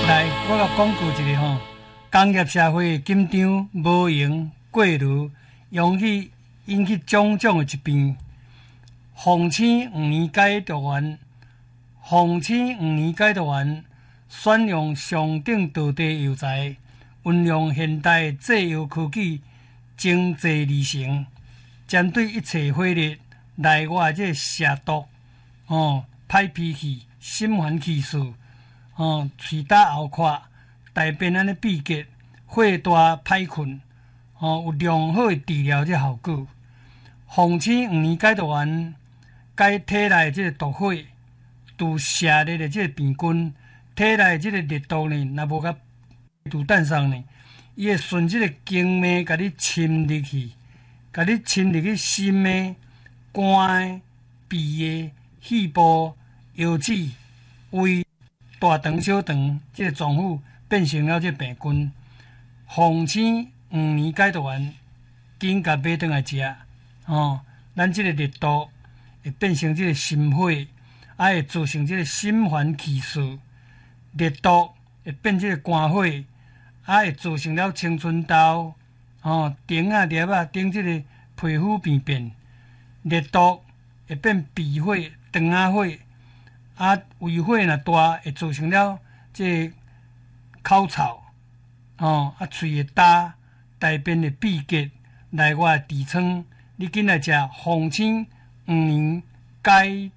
来，我甲广告一下吼，工业社会紧张无闲过炉，容易引起种种的疾病。风星5年解毒丸，风星5年解毒丸选用上等道地药材，运用现代制药科技，精制而成，针对一切火热内外这蛇毒、歹脾气、心烦气躁。喙焦喉渴、大便安尼闭结、火大、歹困，有良好的治疗这效果。风星5年解毒丸解体内这个毒火，除射热的这个病菌，体内这个热毒呢，若无甲除弹送呢，伊会顺这个经脉甲你侵入去，甲你侵入去心的、肝的、鼻的、肺部、腰子、胃。大肠、小肠，这个脏腑变成了这病菌。风星5年解毒丸，紧甲买转来食。咱这个热毒会变成这个心火，会造成这个心烦气躁。热毒会变这个肝火，会造成了青春痘、顶啊、粒啊、顶这个皮肤病变。热毒会变鼻火、肠仔火。胃火若大，会造成了这口臭，喙会焦，大便会闭结，内外痔疮。你紧来食风星5年解